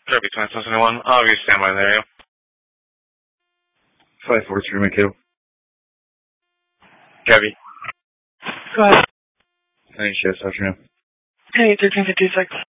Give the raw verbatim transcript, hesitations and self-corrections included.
Derby twenty twenty-one, I'll be standby there, yeah. five four three, Mikhail. Gabby. Go ahead. Thanks, yes, afternoon. Hey, thirteen fifty-six.